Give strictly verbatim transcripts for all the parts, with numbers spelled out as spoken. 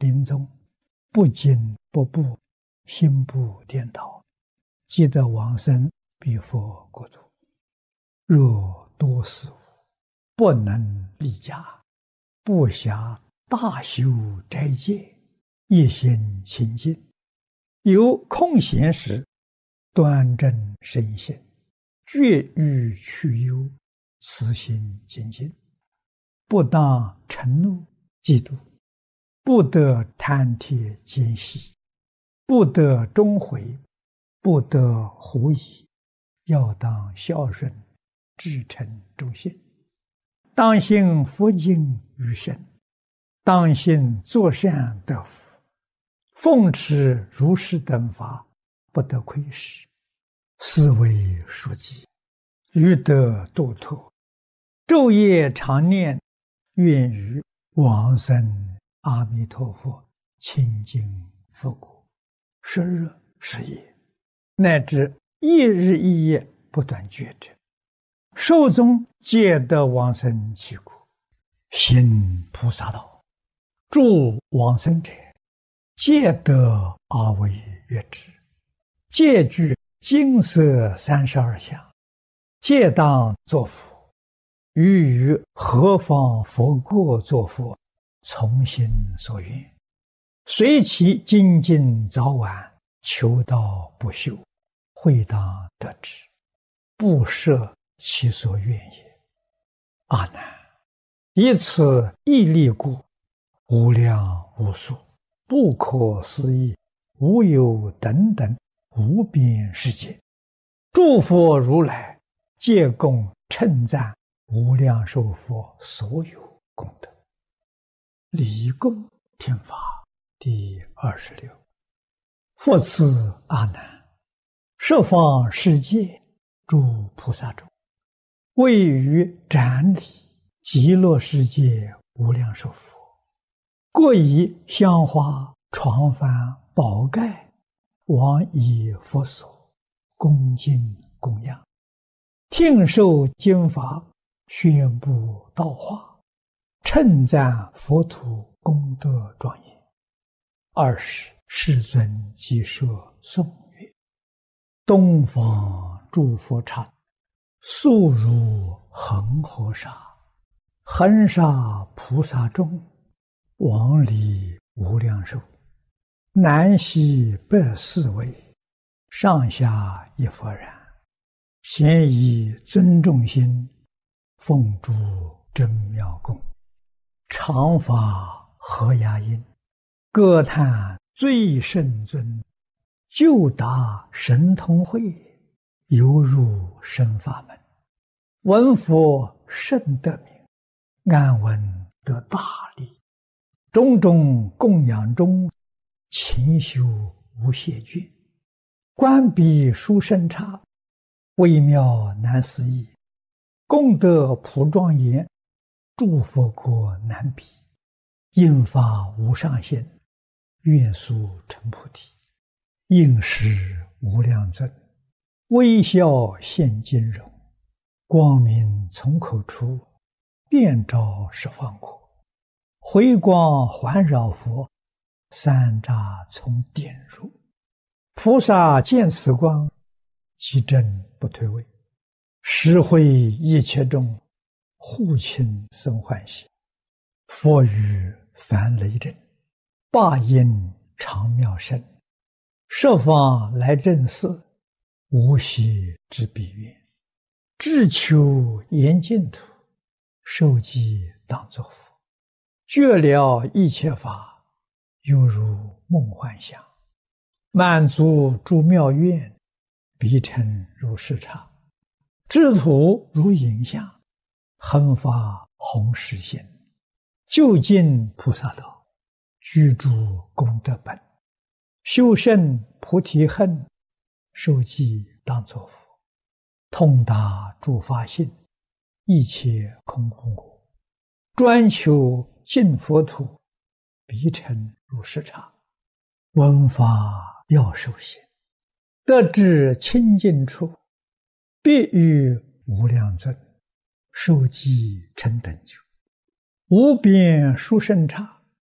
临终，不惊不怖，心不颠倒，即得往生彼佛国土。若多事无，不能立家，不暇大修斋戒，一心清净，有空闲时，端正身心，绝欲去忧，慈心精进，不当嗔怒嫉妒，不得贪帖奸细，不得终悔，不得狐疑，要当孝顺，至诚忠信，当信佛经于身，当信作善得福，奉持如是等法，不得亏失，是为书记，欲得度脱，昼夜常念，愿于往生阿弥陀佛清净佛国，十日十夜，乃至一日一夜不断觉者，寿终皆得往生其国，行菩萨道，助往生者，皆得阿惟越致，皆具金色三十二相，皆当作佛，于于何方佛国作佛，从心所愿，随其精进早晚，求道不休，会当得之，不设其所愿也。阿难，以此一力故，无量无数，不可思议，无有等等无边世界，诸佛如来皆共称赞无量寿佛所有功德。离供听法第二十六。复次阿难，十方世界诸菩萨中，位于展礼极乐世界无量寿佛，各以香花床幡宝盖往以佛所，恭敬供养，听受经法，宣布道化，称赞佛土功德庄严。二是世尊即说颂曰：东方诸佛刹，速如恒河沙，恒沙菩萨众，往礼无量寿，南西北四围，上下一佛然，咸以尊重心，奉诸真妙供，常发和雅音，歌叹最圣尊，就达神通慧，犹入深法门，闻佛甚得名，安闻得大利，种种供养中，勤修无懈倦，观彼殊胜刹，微妙难思议，功德普庄严，诸佛国难比，应发无上限，愿速成菩提，应时无量尊，微笑现金容，光明从口出，遍照十方国，回光环绕佛，三匝从点入，菩萨见此光，即正不退位，实会一切众，护亲生欢喜。佛语梵雷震，霸音长妙声，十方来正寺，无息之彼愿，志求严净土，受记当作佛，觉了一切法，犹如梦幻想，满足诸妙愿，彼成如是刹，智土如影像，恒发弘誓心，究竟菩萨道，居住功德本，修胜菩提恨，受记当作佛，通达诸法性，一切空无我，专求净佛土，彼成如是刹，闻法要受行，得至清净处，必与无量尊，受记成等觉，无边殊胜刹，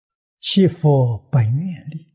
其佛本愿力，